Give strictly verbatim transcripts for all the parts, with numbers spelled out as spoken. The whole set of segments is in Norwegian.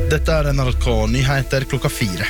Dette er N R K Nyheter klokka fire.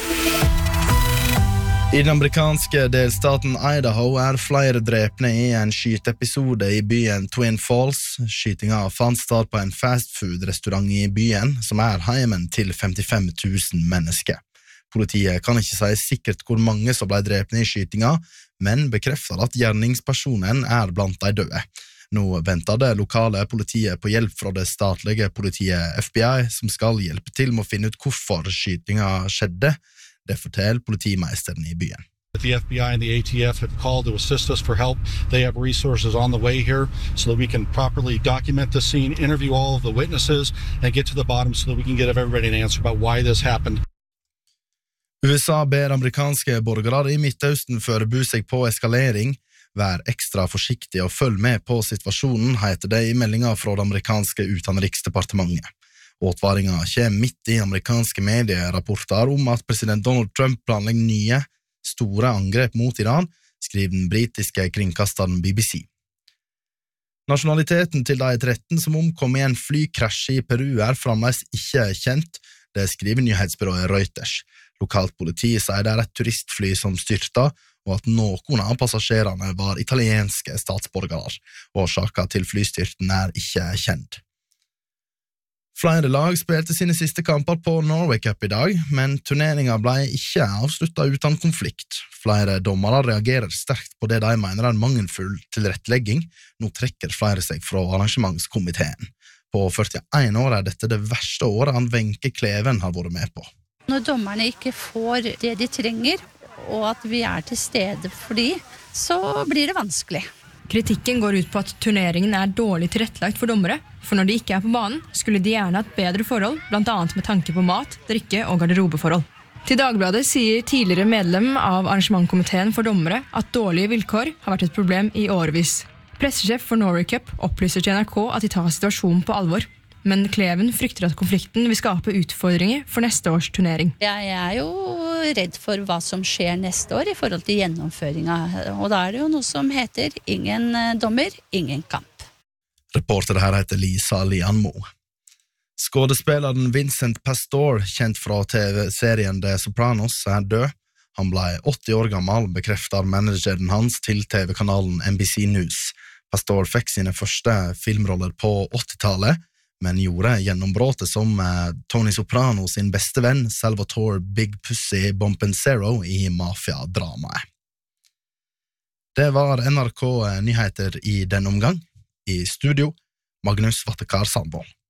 I den amerikanske delstaten Idaho er flere drepne i en skyteepisode i byen Twin Falls. Skytinga fant sted på en fastfood-restaurant i byen, som er heimen til femtifem tusen mennesker. Politiet kan ikke si sikkert hvor mange som ble drepne i skytinga, men bekrefter at gjerningspersonen er blant de døde. Nå venter det lokale politiet på hjelp fra det statlige politiet F B I, som skal hjelpe til med å finne ut hvorfor skytinga skjedde. Det forteller politimeisteren i byen. The F B I and the A T F have called to assist us for help. They have resources on the way here so that we can properly document the scene, interview all of the witnesses, and get to the bottom so that we can get everybody an answer about why this happened. U S A ber amerikanske borgere i Midtøsten forberede seg på eskalering. Vær ekstra forsiktig og følg med på situasjonen, heter det i meldinga fra det amerikanske utenriksdepartementet. Åtvaringa kommer midt i amerikanske medierapporter om at president Donald Trump planlegger nye, store angrep mot Iran, skriver den britiske kringkasteren B B C. Nasjonaliteten til de tretten som omkom i en flykrasj i Peru er fremdeles ikke kjent, det skriver nyhetsbyrået Reuters. Lokalt politi sier det er et turistfly som styrta, og at noen av passasjerene var italienske statsborgere. Årsaken til flystyrten er ikke kjent. Flere lag spilte sine siste kamper på Norway Cup i dag, men turneringen ble ikke avsluttet uten konflikt. Flere dommere reagerer sterkt på det de mener er mangelfull tilrettelegging. Nå trekker flere seg fra arrangementskomiteen. På førtien år er dette det verste året han Wenche Kleven har vært med på. Når dommerne ikke får det de trenger, og at vi er til stede for de, så blir det vanskelig. Kritikken går ut på at turneringen er dårlig tilrettelagt for dommere, for når de ikke er på banen, skulle de gjerne hatt bedre forhold, blant annet med tanke på mat, drikke og garderobeforhold. Til Dagbladet sier tidligere medlem av arrangementkomiteen for dommere at dårlige vilkår har vært et problem i årevis. Pressesjef for Norway Cup opplyser til N R K at de tar situasjonen på alvor, men Kleven frykter at konflikten vil skape utfordringer for neste års turnering. Jeg er jo redd for hva som skjer neste år i forhold til gjennomføringa, og da er det jo noe som heter ingen dommer, ingen kamp. Reporter her heter Lisa Lianmo. Skådespilleren Vincent Pastore, kjent fra T V-serien The Sopranos, er død. Han ble åtti år gammel, bekrefter manageren hans til T V-kanalen N B C News. Pastore fikk sine første filmroller på åttitallet, men gjorde gjennombråtet som Tony Soprano sin beste venn, Salvatore Big Pussy Bompensero i mafia-dramaet. Det var N R K Nyheter i denne omgang. I studio, Magnus Vattekar Sandvold.